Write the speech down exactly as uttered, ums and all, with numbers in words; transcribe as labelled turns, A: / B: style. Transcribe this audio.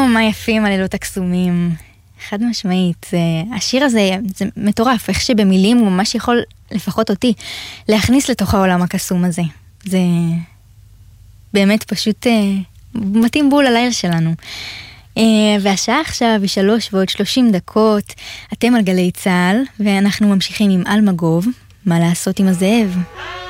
A: כמה יפים הלילות הקסומים. חד משמעית. זה, השיר הזה, זה מטורף, איך שבמילים הוא ממש יכול, לפחות אותי, להכניס לתוך העולם הקסום הזה. זה באמת פשוט אה, מתאים בול הלילה שלנו. אה, והשעה עכשיו היא שלוש ועוד שלושים דקות. אתם על גלי צהל, ואנחנו ממשיכים עם אלמגוב, מה לעשות עם הזאב.